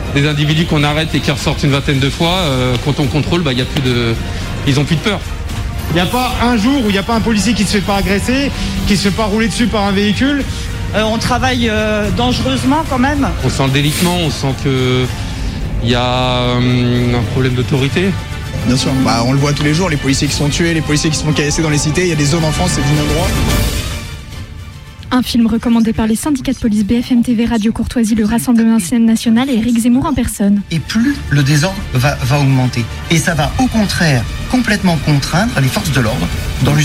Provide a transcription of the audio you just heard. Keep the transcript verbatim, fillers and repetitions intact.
des individus qu'on arrête et qui ressortent une vingtaine de fois, euh, quand on contrôle, bah, y a plus de... ils n'ont plus de peur. Il n'y a pas un jour où il n'y a pas un policier qui ne se fait pas agresser, qui ne se fait pas rouler dessus par un véhicule. Euh, on travaille euh, dangereusement quand même. On sent le délitement, on sent qu'il y a euh, un problème d'autorité. Bien sûr, bah, on le voit tous les jours, les policiers qui sont tués, les policiers qui se font caresser dans les cités, il y a des zones en France, c'est du non-droit. Un film recommandé par les syndicats de police B F M T V, Radio Courtoisie, le Rassemblement national et Éric Zemmour en personne. Et plus le désordre va, va augmenter. Et ça va au contraire complètement contraindre les forces de l'ordre dans